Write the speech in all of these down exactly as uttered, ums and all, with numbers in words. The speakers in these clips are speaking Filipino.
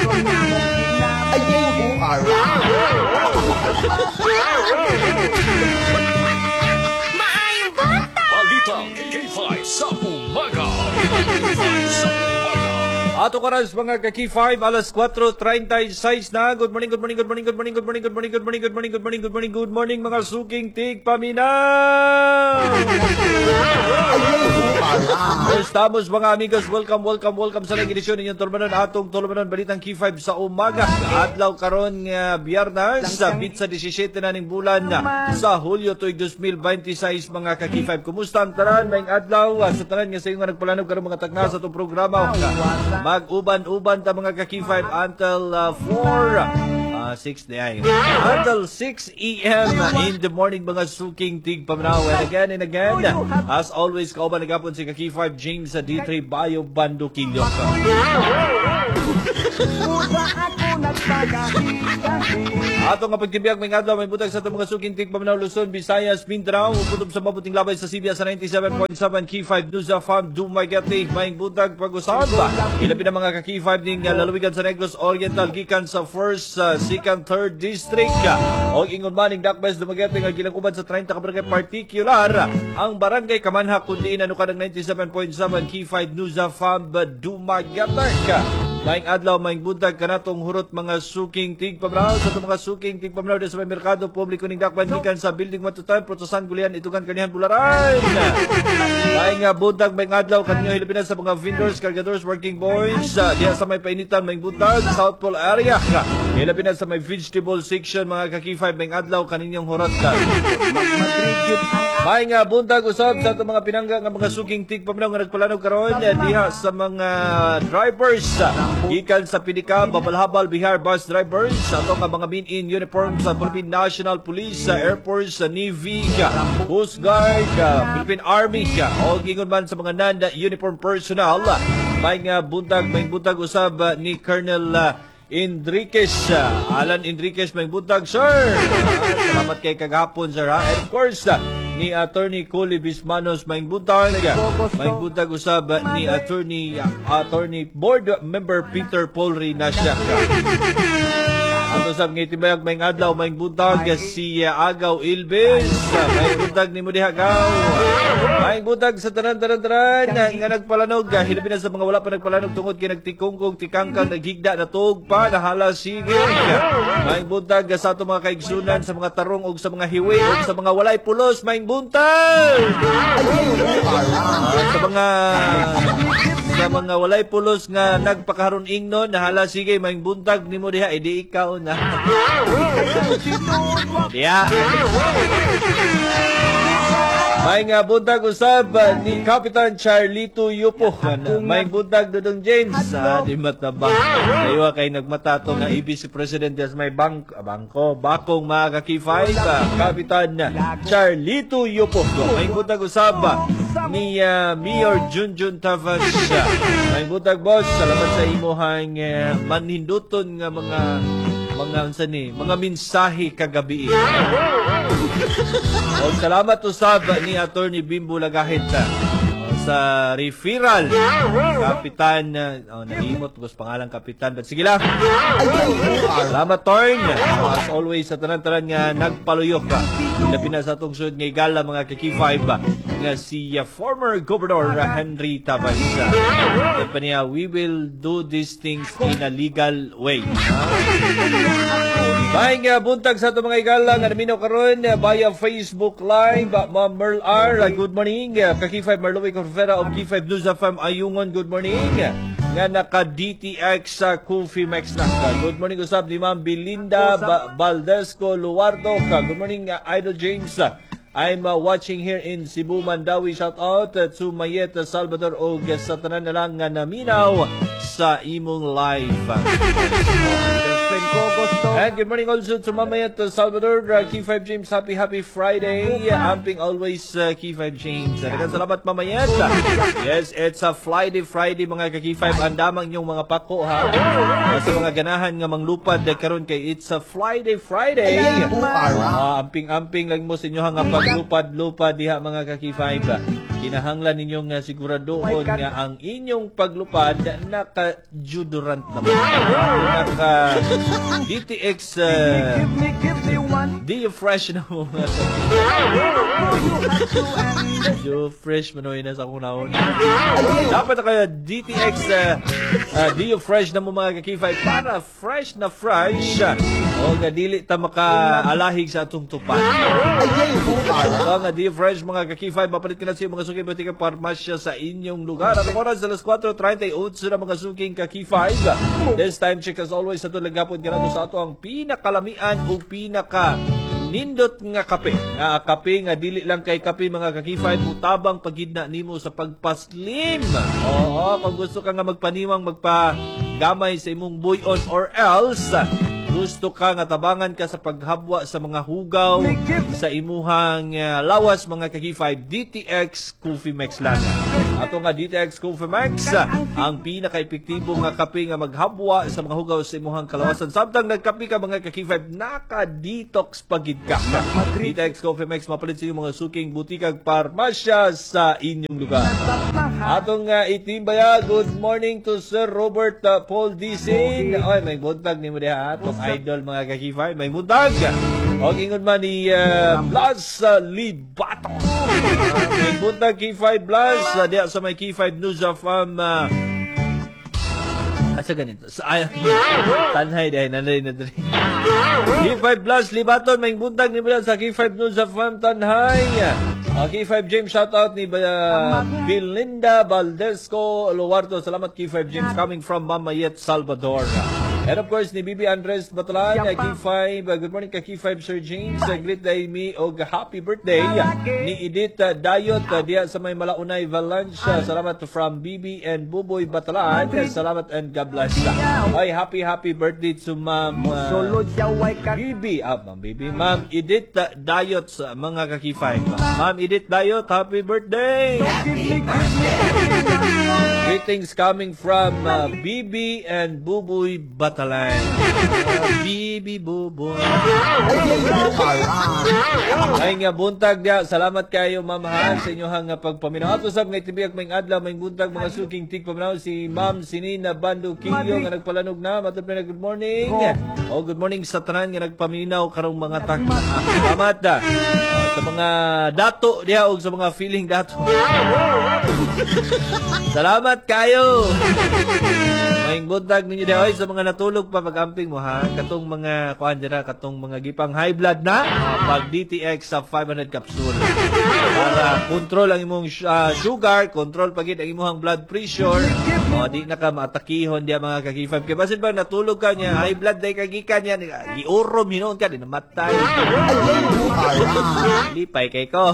Ayay, Maayong bata! Balitang K five sa umaga. Ato karas mga ka-K five, alas kwatro treinta y seis na. Good morning, good morning, good morning, good morning, good morning, good morning, good morning, good morning, good morning, good morning, good morning, mga suking tig paminaw! Estamos mga amigos, welcome, welcome, welcome sa lang edisyon ninyong Tulumanon, atong Tulumanon, Balitang K five sa umaga. Adlaw karon nga Biyernes, sa bit sa disisyete na ning bulan na sa Hulyo tuig two thousand twenty-six mga ka-K five. Kumusta ang tanan? Maing adlaw sa tanan nga sa inyo nga nagpalanog karon mga tagna sa itong programa. Mag-uban-uban ta mga ka-K five until uh, four, uh, six day. Until six a m in the morning mga suking tig paminaw. And again and again, as always, kauban nagapon si ka-K five James sa D three Bayo Bando Quillo. Ato nga pagtibiyag may adlaw may butag sa itong mga suking tig paminaw Luzon, Visayas, Mindanao, uputob sa mabuting labay sa C B S sa ninety-seven point seven K five News of Farm Dumaguete, may butag pag-usab. Ilabi na mga ka-K five ning uh, lalawigan sa Negros Oriental gikan sa first, uh, second, third district. O ingon maning Dakbes Dumaguete nga gilakuban sa thirty ka barangay particular ang barangay Kamanha kundi ano ka ng ninety-seven point seven K five News of Farm Dumaguete. Maing adlaw, maing buntag kanatong hurot mga suking tig paminaw sa itong mga suking tig paminaw sa may merkado publiko ning Dakban gikan sa building Matutan, Protosan, Gulian, Itugan, Kanihan, Bularan. Maing uh, buntag, maing adlaw kanyo hilapin sa mga vendors, cargadors, working boys uh, diya sa may painitan, maing buntag South Pole area. Hilapin sa may vegetable section mga ka-K five, maing adlaw kaninyong hurot. Maing uh, buntag usab sa itong mga pinangga nga mga suking tig paminaw nga nagpalanog karon uh, diha sa mga drivers gikan sa Pidika, Babalhabal, Bihar bus drivers, ato ka mga min-in uniform sa Philippine National Police, sa Air Force, sa Navy, Coast Guard, Philippine Army, o gingon man sa mga non-uniform personnel. May nga buntag, may buntag usab ni Colonel Enriquez, Alan Enriquez, may buntag, sir. Salamat kay kagapon, sir. And of course, ni Attorney Coley Bismanos, maing buntag, maing buntag usab ni Attorney Attorney Board Member Peter Polri na siya. Ang usab ng itibayag maing adlaw, maing buntag si Agaw Ilbes, maing buntag ni Mudiha Agaw, maing buntag sa tanan-tanan-tanan nga nagpalanog, hilabin na sa mga wala pa nagpalanog tungod kay nagtikungkong tikangkang naghigda na tuog pa nahala sige. Maing buntag sa ato mga kaigsunan sa mga tarong ug sa mga hiwi ug sa mga walay pulos, maing buntag sa mga sa mga walay pulos nga nagpakaron ingnon nahala sige, maing buntag nimo diha idi ikaw na diya. May nga buntag usab ni Kapitan Charlito Yupo. May buntag Dudong James. Ah, di mataba. Daywa kay nagmatato nga I B C President des may bank, bangko, bakong mga ka-K five. Kapitan Charlito Yupo. May buntag usab ni uh, Mayor Junjun Tavas. May buntag boss. Salamat sa imuhang uh, manhinduton nga mga mga unsa ni mga mensahe kagabi. O salamat usab ni Attorney Bimbo Lagahit sa referral. Kapitan, oh, nalimot ko sa pangalang Kapitan. But sige lang. Salamat, Torn. As always, sa tanan-tanan nga nagpaluyok ka. Labi na sa itong sunod nga igala mga ka-K five nga si uh, former Governor Henry Tabas. At pa niya, we will do these things in a legal way. May nga buntag sa itong mga igala nga naminaw karon via Facebook Live. Ma'am Merl R, good morning. Ka-K five Marlowe Corvera of K five News F M Ayungon, good morning. Nga naka-D T X sa Coffee Max na ka. Good morning usab ni Ma'am Belinda ba- Valdesco Luardo ka. Good morning uh, Idol James. I'm uh, watching here in Cebu, Mandawi. Shout out uh, to Mayet Salvador o sa tanan na lang nga naminaw sa imong live. And good morning also to Mamayat Salvador, uh, K five James. Happy, happy Friday. Amping always uh, K five James. Daghang salamat Mamayat. Yes, it's a Friday, Friday mga ka-K five. Andamang yung mga pako ha. Sa mga ganahan nga manglupad karon kay it's a Friday, Friday. Uh, amping-amping lang mo sa inyo nga paglupad-lupad diha mga ka-K five. kinahanglan ninyong uh, siguraduhon nga ang inyong paglupad naka-deodorant naman. Naka D T X uh, D Fresh na mo. Do Fresh manoy na sa akong naon. Dapat na kayo D T X uh, uh, D Fresh na mo mga kakifay para fresh na fresh o nga dili ta makaalahig sa atong tupan. So nga D Fresh mga kakifay mapalit ka na sa mga suking butika parmasya sa inyong lugar. At oras sa alas four thirty-eight na mga suking kakifay. This time check as always sa tulagapon ka na sa ato ang pinakalamian o pinaka nindot nga kape. Nga kape nga dili lang kay kape mga kakifay, mutabang pagidna nimo sa pagpaslim. Oo, kung gusto ka nga magpaniwang magpagamay sa imong buyon or else gusto ka nga tabangan ka sa paghabwa sa mga hugaw sa imuhang uh, lawas mga kakifay, D T X Coffee Max lang. Ato nga D T X Coffee Max uh, ang pinaka-epektibo nga kape nga maghabwa sa mga hugaw sa imuhang kalawasan. Samtang nagkape ka mga kakifay, naka-detox pagid ka. D T X Coffee Max mapalit sa inyong mga suking butikag parmasya sa inyong lugar. Atong nga uh, itimbaya, good morning to Sir Robert uh, Paul Dicing. Oy, may buntag ni mo diha atong idol mga kakifay, may muntag. O ingon man ni uh, Blas uh, Libato. Uh, may buntag K five Blas uh, diha sa may K five News of um, uh, asa ganito sa ay, tanhay dahil nanay na dali K five Blas Libaton, may buntag ni Blas sa K five News of um, tanhay. Uh, K five James, shoutout ni uh, Belinda Valdesco Luarto. Salamat K five James, coming from Mamayet, Salvador. And of course, ni Bibi Andres Batalan, uh, K five, uh, good morning ka K five Sir James, uh, greet day me og happy birthday ni Edith uh, Dayot uh, diya sa may Malaunay Valencia. Salamat from Bibi and Buboy Batalan. Uh, salamat and God bless. Ay, happy happy birthday to Ma'am uh, Bibi, ah, Ma'am Bibi, Ma'am Edith uh, Dayot sa mga ka K five. Ma'am Edith Dayot, happy birthday! Greetings coming from uh, Bibi and Buboy Batalan. Uh, Bibi Buboy. Ay nga buntag dia. Salamat kayo mamahan sa inyohang pagpaminaw. Ato sab nga itibiyag may adlaw may buntag mga suking tik paminaw si Ma'am Sinina Bando Kinyo nga nagpalanog na. Matod na good morning. Oh, good morning sa tanan nga nagpaminaw karong mga tak. Salamat da. Uh, sa mga dato diha og sa mga feeling dato. Salamat kayo. May buntag ninyo diha sa mga natulog pa pag-amping mo ha. Katong mga kuan dira, katong mga gipang high blood na pag D T X sa five hundred capsule. Para control ang imong uh, sugar, control pagid ang imong blood pressure. O di na ka maatakihon diya mga kakifam. Kaya basin ba natulog ka niya, high blood day kagikan niya, giurom hinuon ka, di namatay. Lipay kay ko.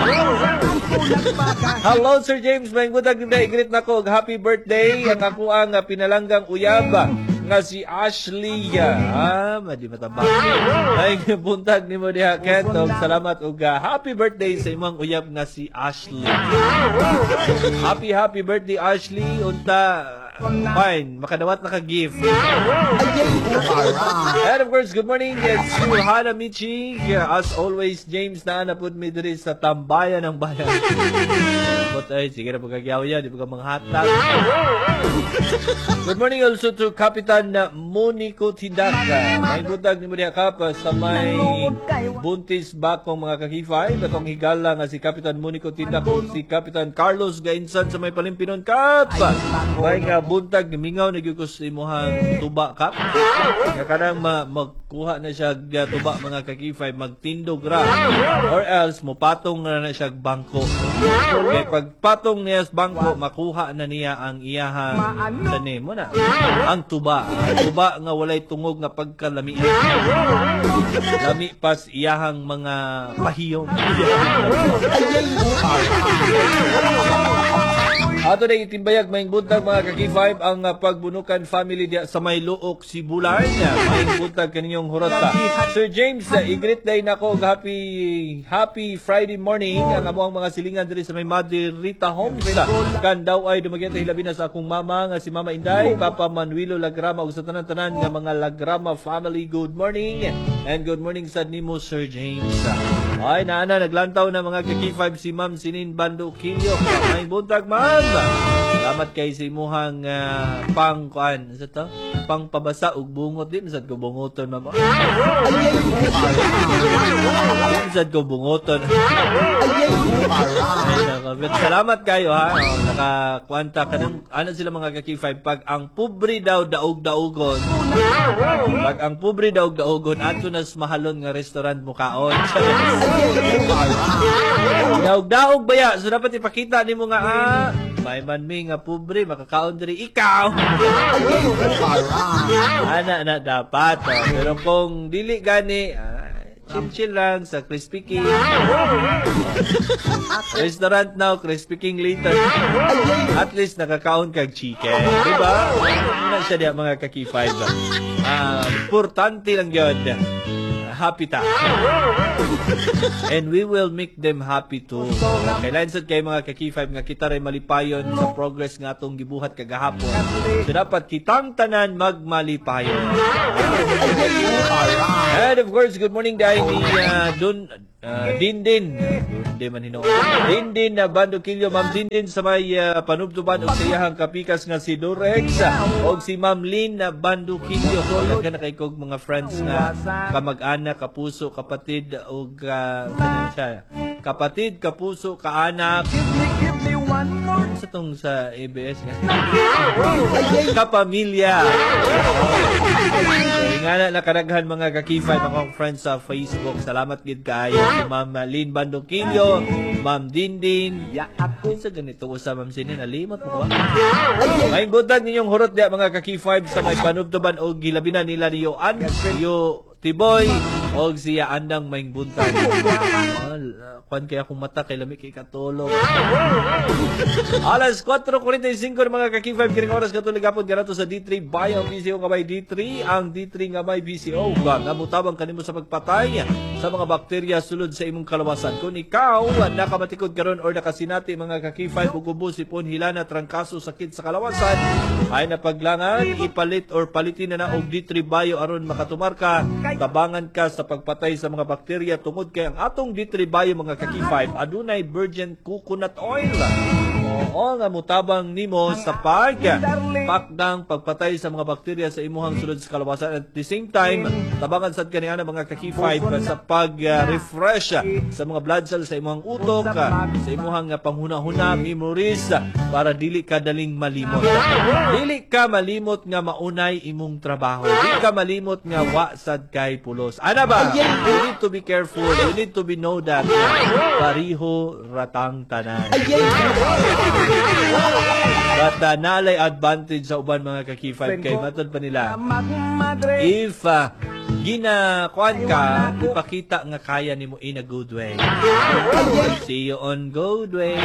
Hello Sir James, may buntag na i-greet na ko. Happy birthday. Ang ako ang uh, pinalanggang uyab nga si Ashley. Ah, madi mataba. Ay buntag nimo diha Kentog. Salamat ug uh, happy birthday sa imong uyab nga si Ashley. Happy happy birthday Ashley. Unta fine, makadawat na ka-gift. And of course, good morning. It's you, Hana Michi. As always, James na napod mi diri sa tambayan ng bayan. But ay, sige na pagkagyaw yan. Di ba ka mga hatag. Good morning also to Kapitan Monico Tindaka. May buntag ni mo niya kap sa may buntis bakong mga kakifay. Katong higala nga si Kapitan Monico Tindaka, si Kapitan Carlos Gainsan sa may Palimpinon kap. May nga buntag mingaw nagyukos imuhang tuba kap. Nga kanang ma magkuha na siya tuba mga kakifay, magtindog ra. Or else mopatong na na siya bangko. Kaya pagpatong niya sa bangko, makuha na niya ang iyahang tanim mo na. Ang tuba. Ang tuba nga walay tungog nga pagkalami. Lami pas iyahang mga pahiyon. Ato na itimbayag may buntag mga kaki five ang uh, pagbunukan family dia sa may Luok Sibulan. May buntag kaninyong hurota. Sir James, uh, i-greet day nako happy happy Friday morning ang among mga silingan diri sa may Mother Rita Homes. Kan daw ay dumagyan ta hilabi na sa akong mama nga si Mama Inday, Papa Manuelo Lagrama ug sa tanan-tanan nga mga Lagrama family. Good morning and good morning sa nimo Sir James. Ay, naana, naglantaw na mga ka-K five si Ma'am Sinin Bando Kilyo. May buntag, Ma'am. Salamat kay si Muhang uh, pang, kuan, sa to? Pang pabasa ug bungot din. Sad ko bungoton, Ma'am. Sad ko bungoton. Ay, nakabit. Salamat kayo, ha. O, nakakwanta ka ng, ano sila mga ka-K five, pag ang pobre daw daog-daogon, pag ang pobre daog-daogon, ato nas mahalon nga restaurant mo kaon. Daog-daog ba ya? So dapat ipakita ni mo nga, ah, may man mi nga pobre, makakaon diri ikaw. Ana na dapat. Oh. Pero kung dili gani, ah, chill-chill lang sa Crispy King. Restaurant now, Crispy King later. At least nakakaon kag chicken. Diba? Ano siya diya mga ka-K five. Uh, importante lang yun. Happy ta. And we will make them happy too. Kailangan sad kay mga ka-K five nga kita ray malipayon sa progress nga atong gibuhat kagahapon. So dapat kitang tanan magmalipayon. And of course, good morning dahil ni uh, Dun uh, Dindin. Hindi man hino. Dindin na uh, Bando Kilyo, Ma'am Dindin sa may uh, panubtuban og siyahang kapikas nga si Durex og si Ma'am Lynn na Bando Kilyo. Dagan na kay kog mga friends nga kamag-anak, kapuso, kapatid og uh, siya, kapatid, kapuso, kaanak. Sa tong sa A B S nga. Kapamilya. So, nga na nakaraghan mga ka-K five akong friends sa Facebook. Salamat gid kaayo si Ma'am Lynn Bando Kilyo, Ma'am Dindin. Ya ako sa ganito usa Ma'am Sinin, alimot mo ba? May butan ninyong hurot dia mga ka-K five sa may panubtuban og gilabinan nila niyo an yo Tiboy og siya andang maing buntag. Uh, kwan kaya akong mata kay lami kay katulog. Alas four forty-five mga ka-K five kiring oras katulig hapon ganato sa D three Bayang B C O nga may D three, ang D three nga may B C O nga namutabang kanimo sa pagpatay sa mga bakterya sulod sa imong kalawasan. Kung ikaw nakamatikod karon or nakasinati mga ka-K five ug ubo sipon hilana trangkaso sakit sa kalawasan ay napaglangan ipalit or palitin na na og D three Bio aron makatumar ka, tabangan ka sa pagpatay sa mga bakterya tungod kay ang atong D three Bio mga ka-K five adunay virgin coconut oil. Oo nga mutabang nimo sa pag pakdang pagpatay sa mga bakterya sa imuhang sulod sa kalawasan. At the same time tabangan sad kaniana mga ka-K five sa pag-refresh sa mga blood cells sa imuhang utok, sa imuhang panghuna-huna, memories para dili ka daling malimot. Dili ka malimot nga maunay imong trabaho. Dili ka malimot nga wa sad kay pulos. Ana ba? You need to be careful. You need to be know that pariho ratang tanan. Bata nalay advantage sa uban mga ka-K five kay matod pa nila. If uh, gina kuan ka, ipakita nga kaya nimo in a good way. See you on good way.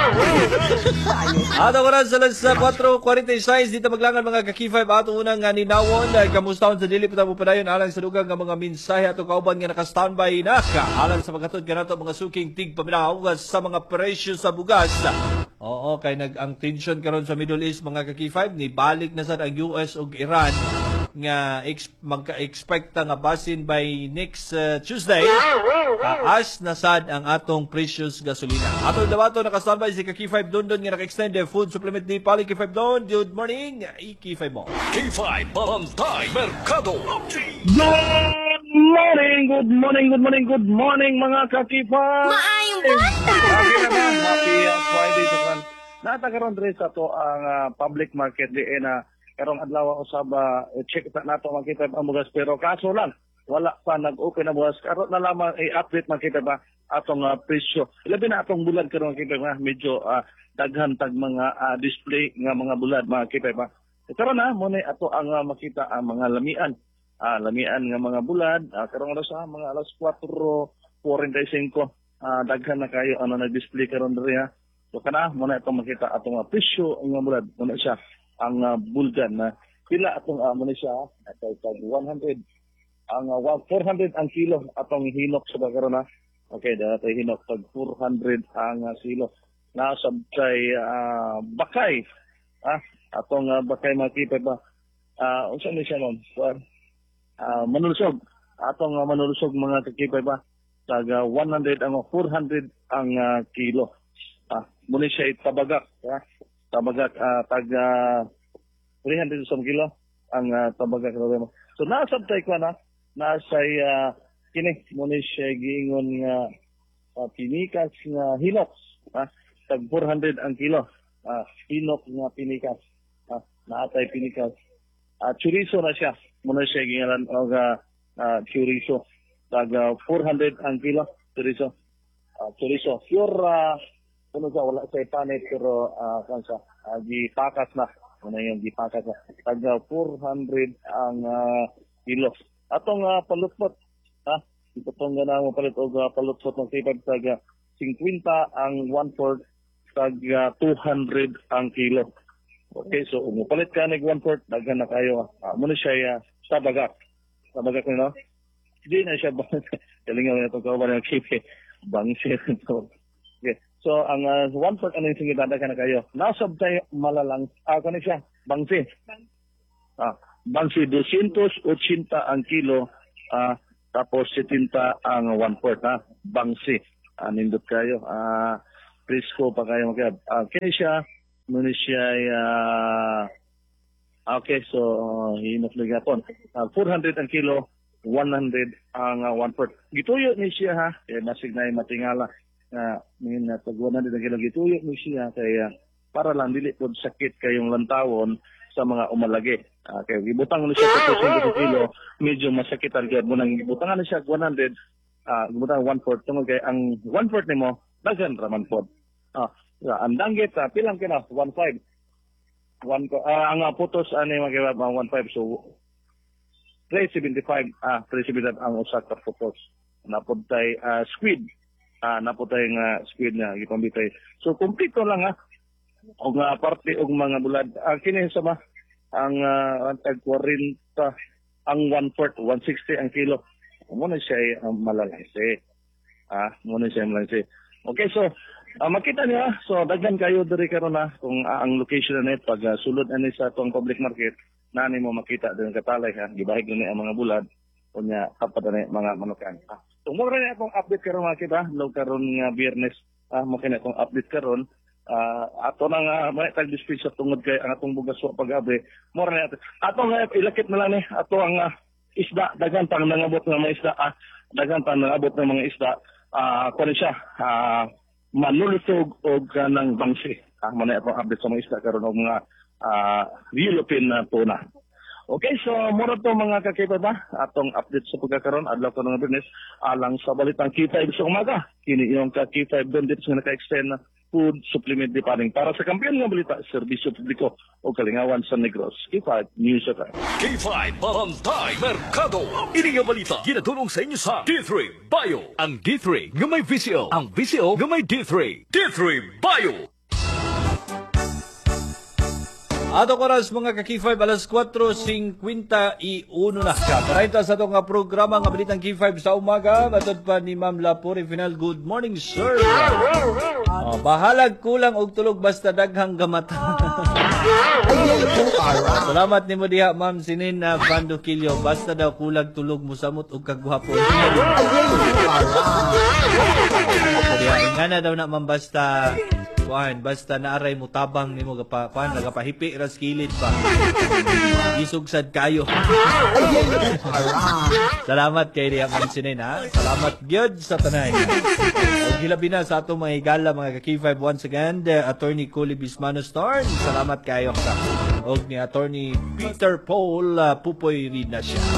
Ato ko sa alas four forty-six dito maglangan mga ka-K five ato unang nga ninawon dahil kamusta sa dili pa mo padayon alang sa dugang nga mga mensahe ato kauban nga naka-standby na ka alang sa pagkatod kanato mga suking tig paminaw sa mga presyo sa bugas. Oo, kay nag ang tension karon sa Middle East mga ka-K five ni balik na sad ang U S ug Iran nga ex, magka-expect nga basin by next uh, Tuesday. Taas na sad ang atong precious gasolina. Atong dawato naka-standby si ka-K five Dondon nga naka-extend food supplement ni Pali K five Don. Good morning, K five mo. K five Bantay Mercado Update. Good morning, good morning, good morning, good morning mga kakipa. Maayong bata! Happy naman, happy uh, Friday to kan. Natagaron rin sa to ang uh, public market di na karong adlaw usab uh, check ta nato makita ang bugas pero kaso lang wala pa nag-open na bugas karon na lamang i-update makita ba atong uh, presyo. Labi na atong bulad karon makita ba medyo uh, daghan tag mga uh, display nga mga bulad makita ba. Karon na mo ni ato ang uh, makita ang mga lamian. Ah, lamian nga mga bulad, ah, karong oras sa mga alas four forty-five, ah, daghan na kayo ano na-display karon diri ha. So kana mo na itong makita atong uh, presyo nga bulad, mo na siya ang uh, buldan na pila atong uh, mo na siya atay tag one hundred ang uh, four hundred ang kilo atong hinok sa karon ha. Okay, datay hinok tag four hundred ang uh, kilo. Nasa kay uh, bakay ha, atong uh, bakay makita ba. Ah, uh, unsa ni siya ma'am? Uh, manulusog atong uh, manulusog mga kakipay ba taga one hundred ang four hundred ang ah, kilo. Ah, muna siya tabagak, ha? Tabagak ah, taga three hundred some kilo ang ah, tabagak. So nasabtay ko na nasa uh, kini muna siya giingon nga ah, pinikas nga hinox, ha? Tag four hundred ang kilo. Ah, hinox nga pinikas. Ah, naatay pinikas. Ah, chorizo na siya. Muna siya gingalan og uh, chorizo. Tag ah, four hundred ang kilo chorizo. Ah, chorizo pure uh, ano sa wala sa panit pero uh, kansa uh, gipakas na. Muna yung gipakas na. Tag ah, four hundred ang ah, kilo. Atong uh, palutpot, ha? Ito tong gana mo palit og uh, palutpot ng sipag tag ah, fifty ang one fourth tag ah, two hundred ang kilo. Okay, so kung mupalit ka nag one fourth, daghan na kayo. Uh, muna siya uh, sa bagak. Sa bagak no? Hindi na siya bang kalingaw na itong kauban ng kipi. Bangsi. Okay. So, ang uh, one fourth ano yung singit, daghan na kayo. Nasab tayo malalang, ah, kano siya? Bangsi. Ah, bangsi two eighty ang kilo, ah, tapos seventy ang one fourth, ha? Bangsi. Ah, nindot kayo. Ah, Prisco pa kayo magkab. Ah, kaya siya, muna siya, uh, okay, so, uh, hinot na gapon. Uh, four hundred ang kilo, one hundred ang uh, one fourth. Gituyo ni siya, ha? Kaya nasig na yung matingala. Uh, min, uh, pag one hundred ang kilo, gituyo ni siya. Kaya, para lang, dili po sakit kayong lantawon sa mga umalagi. Uh, kaya, gibutang na siya sa two kilo, medyo masakitan. Kaya, munang gibutangan na siya one hundred, uh, gibutang one fourth. Tungkol kaya, ang one fourth ni mo, dagan raman po. Ah, uh, ang danggit, uh, pilang kina, one five. One, uh, ang uh, putos, ano yung mga uh, one five. So, three seventy-five, ah, three seventy-five ang usak ka putos. Napuntay, uh, squid. Ah, napuntay nga uh, squid na, ipambitay. So, kumpleto lang, ha? O nga, parte, o mga bulad. Ah, kini sama, ang uh, tag forty, ang one fourth, one sixty ang kilo. Muna siya uh, malalasi. Ah, muna siya malalasi. Okay, so, Uh, makita niya, so daghan kayo diri karon na kung uh, ang location na net pag uh, sulod ani sa atong public market nani mo makita din katalay ha gibahig ni ang mga bulad unya kapad ni mga manukan. Ah, so mo rin atong update karon makita log karon nga Biyernes ah mo kini atong update karon uh, ato nang uh, may tag dispatch sa tungod kay ang atong bugas wa pag-abi mo rin ato atong uh, ilakip na lang ni ato ang uh, isda daghan pang nangabot nga mga isda ah daghan pang nangabot ng mga isda ah uh, kuno siya ah uh, manulutog og kanang bangsi. Ah, man atong update sa mga isda karon og mga uh, European na tuna. Okay, so mura to mga kakita ba? Atong update sa pagkakaroon adlaw ko ng business alang sa balitang K five sa umaga. Kini yung ka K five bandits nga naka-extend na food supplement deparing para sa kampiyon nga balita serbisyo publiko o kalingawan sa Negros. K five News at K five Barangay Mercado. Ini nga balita ginatulong sa inyo sa D three Bio. Ang D three nga may V C O. Ang V C O nga may D three. D three Bio. Ato oras mga ka-K five, alas four fifty-one na. Karayta sa itong programa nga balitang K five sa umaga. Matod pa ni Ma'am Lapuri Final. Good morning, sir. Oh, bahalag kulang og tulog basta daghang gamata. Salamat ni mo diha, Ma'am Sinin na Bando Kilyo. Basta daw kulang tulog mo samot og kagwapo. Diha, nga na daw na, Ma'am, basta kuan basta naaray mo tabang nimo gapa kuan nagapahipi ras kilid pa isugsad kayo. Salamat kay Ria Mansinin ha. Salamat gyud sa tanan. Og hilabi na sa atong mga higala mga ka-K five once again the Attorney Coli Bismano Storm. Salamat kayo ka. Og ni Attorney Peter Paul uh, Pupoy rin na siya.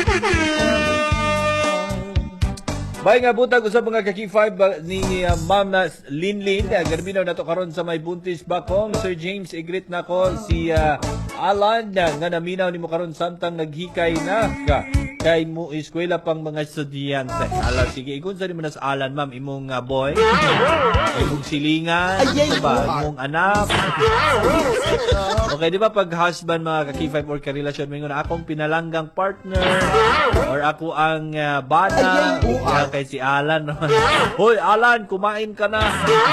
May nga butag usab mga ka-K five ni uh, Ma'am na Linlin. Uh, Garbinaw na to karon sa may buntis bakong. Sir James, igrit na ko si uh, Alan uh, nga naminaw ni mo karon samtang naghikay na ka. Kay mo eskwela pang mga estudyante. Ala, sige, ikon sa mo na sa Alan, ma'am, imong uh, boy. Imong silingan. Diba? Imong anak. Okay, di ba pag husband mga ka-K five or karelasyon, may nga akong pinalanggang partner or ako ang uh, bata. Uh, kay si Alan. Hoy, Alan, kumain ka na.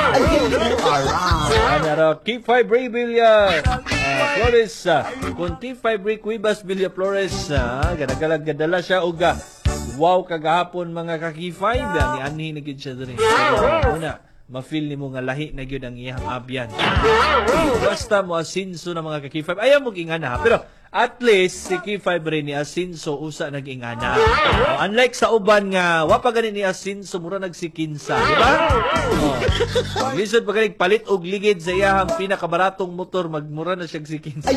Ano, K five Ray Villa uh, Flores. Uh, kung T five Ray Cuevas Villa Flores, uh, ganagalag gadala siya uga Wow kagahapon mga kakifay. Ni anhi na gyud siya diri. Una, ma-feel nimo nga lahi na gyud ang iyang abyan. Basta mo asinso na mga kakifay. Ayaw mo ingana ha. Pero at least si K five rin ni Asinso usa nag-ingana. Oh, unlike sa uban nga wa pa gani ni Asinso mura nagsikinsa, di ba? Oh. Lisod pa gani palit og ligid sa iyang pinakabaratong motor magmura na siya sikinsa.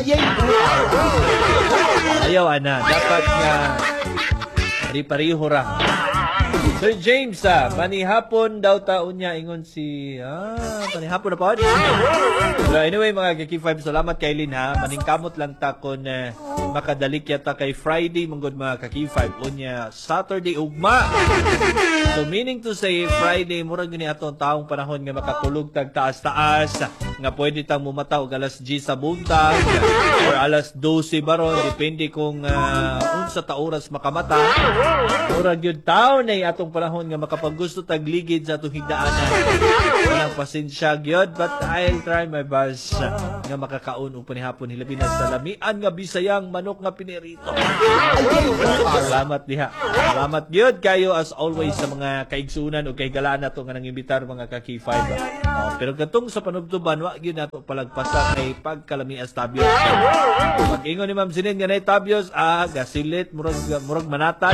Ayaw ana, dapat nga pari-pareho ra. Sir James, ah, panihapon daw taon niya ingon si ah, panihapon na po. So anyway, mga K five, salamat kay Lynn ha. Maningkamot lang ta kon uh, makadalik yata kay Friday manggod mga K five unya Saturday ugma. So meaning to say Friday murag gani atong taong panahon nga makatulog tag taas-taas nga pwede tang mumata og alas ten sa buntag or alas twelve baron depende kung uh, unsa ta oras makamata. Murag gyud taon ay atong panahon nga makapaggusto tagligid sa atong higdaanan. Walang pasensya gyud but I'll try my best uh, nga makakaon og panihapon hilabi na sa lamian nga bisayang manok nga pinirito. Salamat diha. Salamat gyud kayo as always sa mga kaigsunan o kaigalaan nato nga nangimbitar mga ka K five. Oh, pero katong sa panugtuban wa gyud nato palagpasa kay pagkalamias tabyos. Pag-ingon ni Ma'am Sinin nga nay tabyos ah gasilit murag murag manatan.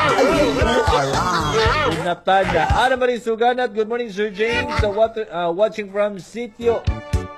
Unatan na. Ana Marie Suganat, good morning Sir James. Uh, water, uh, watching from Sitio.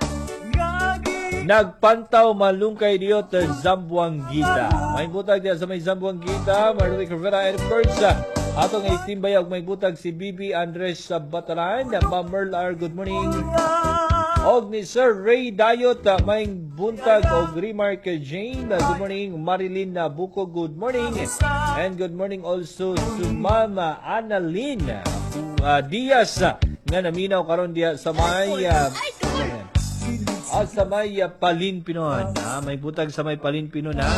Nagpantaw malungkay diyot sa Zamboanguita. May butag diya sa may Zamboanguita, Marley Rivera, and of course, uh, atong itimbay og may butag si Bibi Andres sa Bataran. Ma'am Merlar, good morning. Og ni Sir Ray Dayot, uh, may buntag og Remark Jane. Uh, good morning. Marilyn Buko, good morning. And good morning also to Mama Annalyn uh, Diaz uh, nga naminaw karon diya sa may uh, uh, sa may uh, Palinpinon. Uh, may butag sa may Palinpinon na.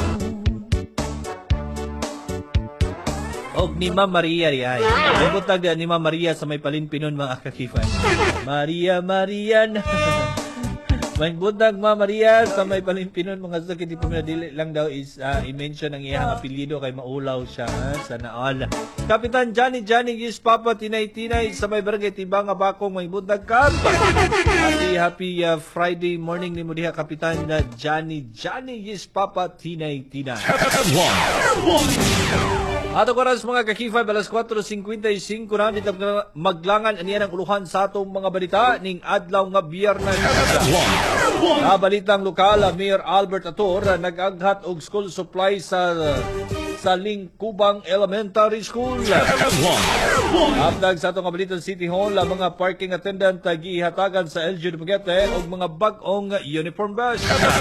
Og ni Ma'am Maria riay. May butag uh, ni Ma'am Maria sa may Palinpinon mga kakifan. Maria Maria na. May butag Ma'am Maria sa may Palimpinon mga sakit di puminadili lang daw is uh, i-mention ang iyang apelyido kay maulaw siya ha? Sana all. Kapitan Johnny Johnny Gis Papa Tinay Tinay sa may barangay Tibanga Bakong may butag kap. Happy happy uh, Friday morning ni mo diha Kapitan uh, Johnny Johnny Gis Papa Tinay Tinay. Ato oras mga kakifay, alas four fifty-five na dito maglangan aniyan ang uluhan sa atong mga balita ning adlaw nga Biyernes. Sa balitang lokal, Mayor Albert Ator nag-aghat og school supply sa sa Lingkubang Elementary School. Abdag sa atong Balitan City Hall, ang mga parking attendant gihatagan sa L G Dumaguete og mga bag-ong uniform bus.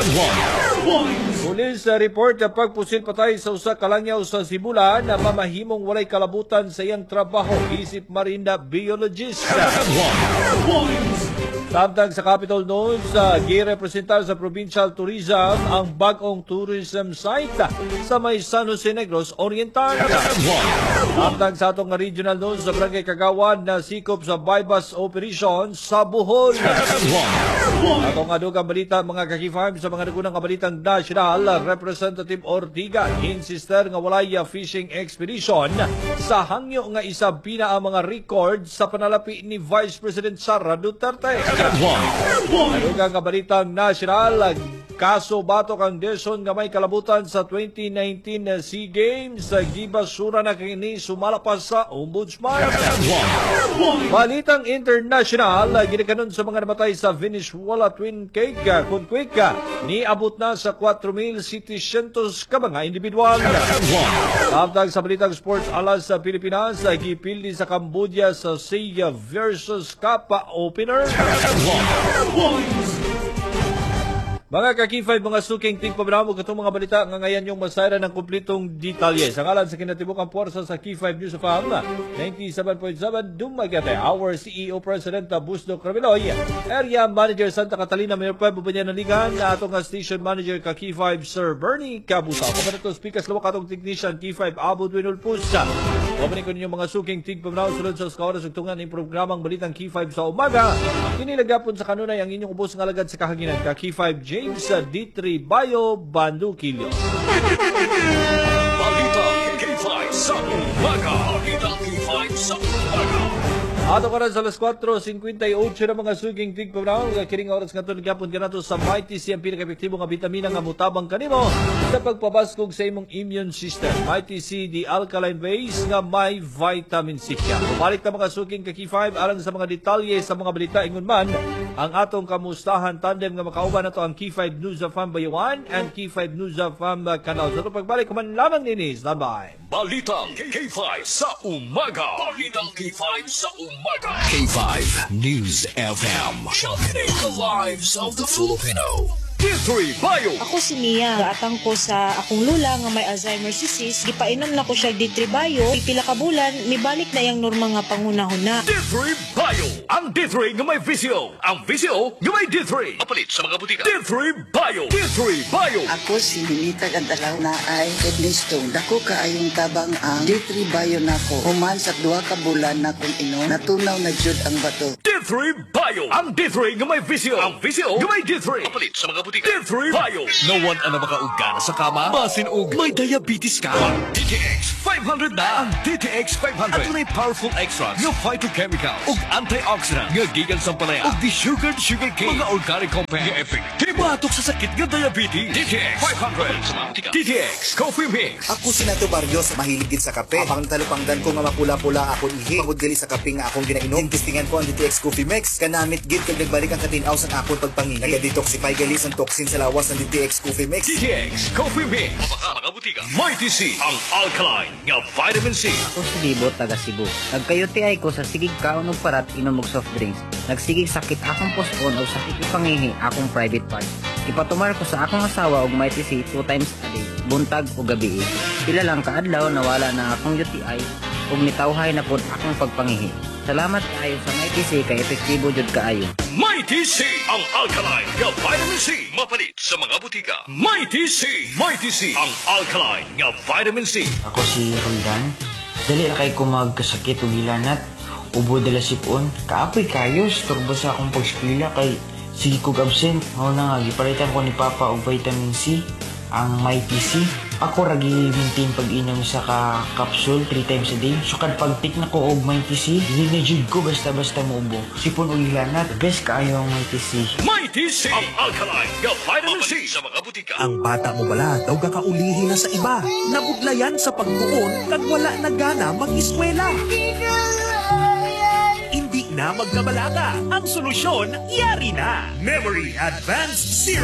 Pulis report na pagpusil patay sa usa ka langyaw sa Sibula na mamahimong walay kalabutan sa iyang trabaho isip marinda biologist. Samtang sa Capitol noon sa girepresentar sa Provincial Tourism ang bagong tourism site sa may San Jose Negros Oriental. Samtang sa atong regional noon sa Barangay Kagawan na sikop sa bypass operation sa Bohol. Atong adugang balita mga kakifam sa mga nagunang balitang national, Representative Ortiga insister nga walay fishing expedition sa hangyo nga isab pina ang mga record sa panalapi ni Vice President Sara Duterte. Adugang nga balitang national, kaso batok ang Deson nga may kalabutan sa twenty nineteen SEA Games. Gibasura na kini sumalapas sa Ombudsman. Balitang international, ginikanon sa mga namatay sa Venezuela twin cake kunkwik ni abot na sa four thousand setecentos ka mga individual. Samtang sa balitang sports alas sa Pilipinas, gipildi sa Cambodia sa Sea versus Kappa opener. Mga kakifay, mga suking tingpabramo katong mga balita nga ngayon yung masayra ng kumplitong detalye. Sa ngalan sa kinatibukang puwersa sa K five News of A M, ninety-seven point seven Dumaguete, our C E O President Busdo Craveloy, Area Manager Santa Catalina, Mayor Pueblo Banyanaligan, na atong Station Manager ka K five Sir Bernie Cabusa. Pagkanato speakers lawak atong technician K five Abu Dwinul Pusa. Pabalik ko ninyo mga suking tingpabramo sulod sa skawaras ug tungan ng programang Balitang K five sa umaga. Kinilagapon sa kanunay ang inyong ubos nga alagad sa kahaginan ka K five James sa D three Bayo, Bandukilyo. Balita K five sa umaga. Ato ka na sa alas kwatro fifty-eight na mga suging tig pamanaw. Kiring oras nga ito, nagkapon ka na ito sa Mighty C, ang pinaka-epektibo nga vitamina nga mutabang kanimo sa pagpabaskog sa imong immune system. Mighty C, the alkaline base nga may vitamin C. Balik na mga suging kaki five alang sa mga detalye sa mga balita ingon man ang atong kamustahan tandem nga makauban na to ang Key five News of Fam Bayawan and Key five News of Fam Canal. Sa ito pagbalik, kuman lamang nini. Standby. Balitang K five sa umaga. Balitang K five sa umaga. K five News F M. Sharpening the lives of the Filipino. D three Bio. Ako si Mia. Gaatang ko sa akong lula nga may Alzheimer's disease. Gipainom na ko siya D three Bio. Pipila ka bulan, mibalik na yung norma nga pangunahon. D three Bio. Ang D three nga may visyo. Ang visyo nga may D three. Kapalit sa mga butika. D three Bio. D three Bio. Ako si Ninita Gandalaw na ay kidney stone. Dako kaayong tabang ang D three Bio nako. Human sa duha ka bulan na kung inom, natunaw na jud ang bato. D three Bio. Ang D three nga may visyo. Ang visyo nga may D three. Kapalit sa mga butika. D three Bio. No one ang makaugana sa kama. Basin og may diabetes ka. D T X five hundred na. Ang D T X five hundred. At may powerful extracts nga phytochemicals ug antioxidant nga gikan sa palaya ug desugared sugar cane. Mga organic compounds nga epektibo atok sa sakit nga diabetes. D T X five hundred. D T X Coffee Mix. Ako si Nato Barrios, mahilig gid sa kape. Abang talupangdan ko nga mapula-pula akong ihi. Pagod gali sa kape nga akong ginainom. Testingan ko ang D T X Coffee Mix. Kanamit gid kag nagbalik ang katinaw sa akong pagpangingi. Naga-detoxify gali ang toxin sa lawas ng D T X Coffee Mix. D T X Coffee Mix. Mapaka mga butika. Mighty C. Ang alkaline nga vitamin C. Ako si Libo, taga Cebu. Nagkayuti ay ko sa sigig kaon og parat inom og soft drinks. Nagsigig sakit akong pospon o sakit ipangihi akong private part. Ipatumar ko sa akong asawa og Mighty C two times a day, buntag o gabi. Pila lang kaadlaw nawala na akong U T I ug nitawhay na pud akong pagpangihi. Salamat kaayo sa Mighty C kay epektibo jud kaayo. Mighty C. Ang alkaline nga vitamin C. Mapalit sa mga butika. Mighty C. Mighty C. Ang alkaline nga vitamin C. Ako si Roldan. Dali na kay ko magkasakit o gilanat. Ubo dala sipon. Kaapoy kayo. Turbo sa akong pag-eskwela kay sige kog absent. Mao na nga, gipalitan ko ni Papa og vitamin C. Ang Mighty C. Ako ragi maintain pag-inom sa ka-capsule three times a day. So kad pag-take na ko og Mighty C, dili na jud ko basta-basta muubo. Sipon o gilanat, best kaayo ang Mighty C. Mighty C. Ang alkaline nga vitamin C. Sa mga butika. Ang bata mo bala daw kakaulihin na sa iba. Nabudlayan sa pagtuon kag wala na gana mag-eskwela. Hindi na magkabalaga. Ang solusyon, yari na. Memory Advanced Serum.